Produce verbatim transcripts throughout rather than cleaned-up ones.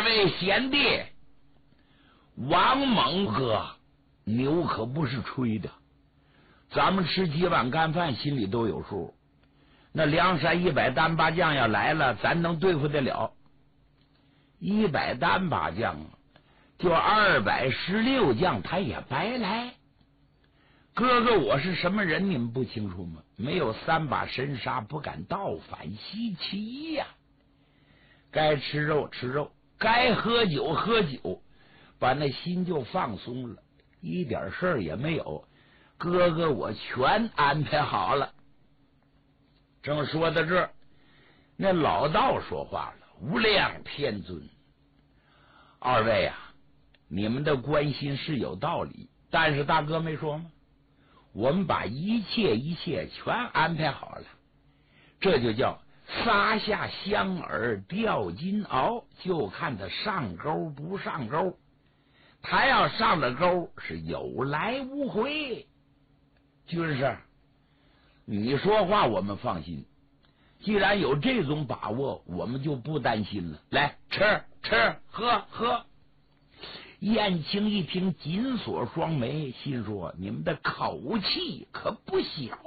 位贤弟，王猛哥，牛可不是吹的，咱们吃几碗干饭心里都有数。那梁山一百单八将要来了，咱能对付得了？一百单八将就二百十六将，他也白来。哥哥，我是什么人，你们不清楚吗？没有三把神杀，不敢倒反西岐呀。该吃肉吃肉，该喝酒喝酒，把那心就放松了，一点事儿也没有。哥哥，我全安排好了。正说到这儿，那老道说话了：“无量天尊，二位啊，你们的关心是有道理，但是大哥没说吗？我们把一切一切全安排好了，这就叫撒下香饵钓金鳌，就看他上钩不上钩。他要上了钩，是有来无回。军师，你说话我们放心，既然有这种把握，我们就不担心了。来，吃吃喝喝。”燕青一听，紧锁双眉，心说：“你们的口气可不小。”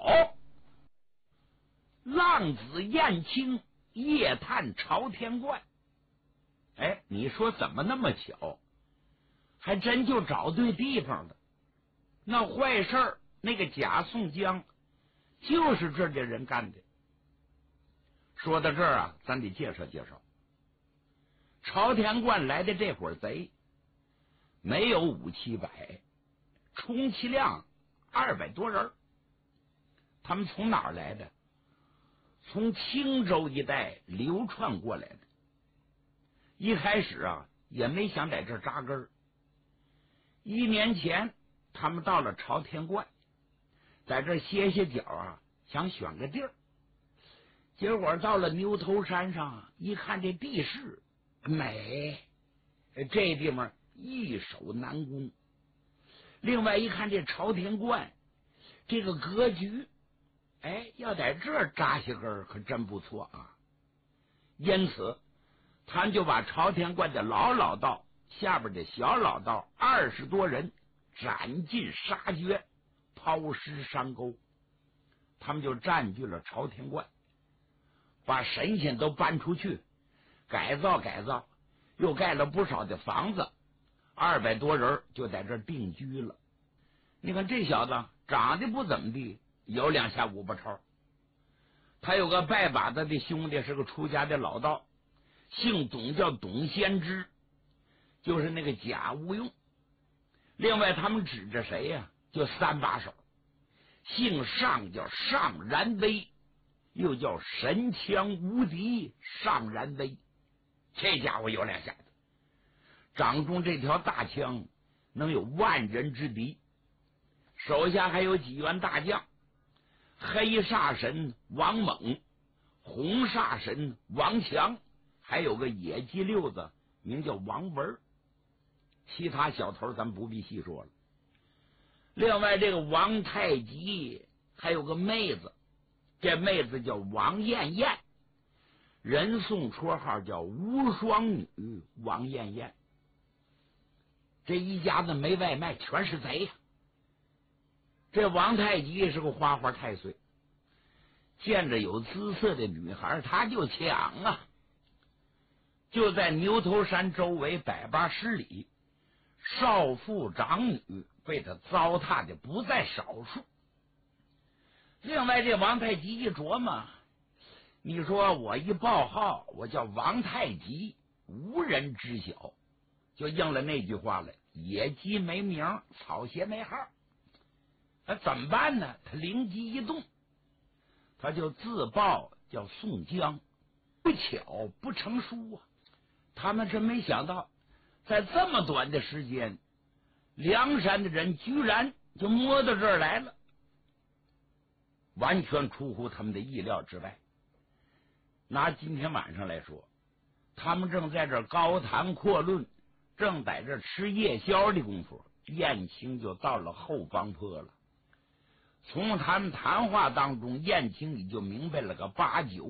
浪子燕青夜探朝天观，哎，你说怎么那么巧？还真就找对地方了。那坏事儿，那个贾宋江就是这些人干的。说到这儿啊，咱得介绍介绍朝天观来的这伙贼。没有五七百，充其量二百多人。他们从哪儿来的？从青州一带流窜过来的。一开始啊，也没想在这儿扎根儿。一年前，他们到了朝天观，在这儿歇歇脚啊，想选个地儿。结果到了牛头山上，一看这地势美，这地方易守难攻。另外一看这朝天观这个格局，哎，要在这儿扎下根儿可真不错啊。因此他们就把朝天观的老老道下边的小老道二十多人斩尽杀绝，抛尸山沟。他们就占据了朝天观，把神仙都搬出去，改造改造，又盖了不少的房子。二百多人就在这儿定居了。你看这小子长得不怎么地，有两下五八超。他有个拜把子的兄弟，是个出家的老道，姓董，叫董先知，就是那个贾无用。另外他们指着谁呀、啊？就三把手，姓尚，叫尚然威，又叫神枪无敌尚然威。这家伙有两下子，掌中这条大枪能有万人之敌。手下还有几员大将，黑煞神王猛，红煞神王强，还有个野鸡溜子名叫王文。其他小头咱不必细说了。另外这个王太极还有个妹子，这妹子叫王艳艳，人送绰号叫无双女王艳艳。这一家子没外卖，全是贼呀、啊。这王太极是个花花太岁，见着有姿色的女孩他就抢啊。就在牛头山周围百八十里，少妇长女被他糟蹋的不在少数。另外这王太极一琢磨，你说我一报号，我叫王太极，无人知晓，就应了那句话了：野鸡没名，草鞋没号。那怎么办呢？他灵机一动，他就自报叫宋江。不巧不成书啊！他们真没想到，在这么短的时间，梁山的人居然就摸到这儿来了，完全出乎他们的意料之外。拿今天晚上来说，他们正在这儿高谈阔论，正在这儿吃夜宵的功夫，燕青就到了后方坡了。从他们谈话当中，燕青已就明白了个八九。